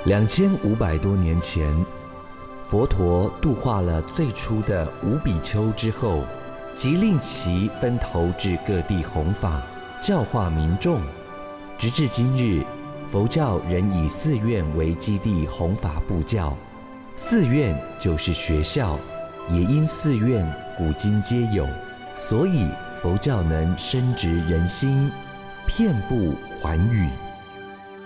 2500多年前，佛陀度化了最初的五比丘之后，即令其分头至各地弘法，教化民众。直至今日，佛教仍以寺院为基地弘法布教。寺院就是学校，也因寺院古今皆有，所以佛教能深植人心，遍布寰宇。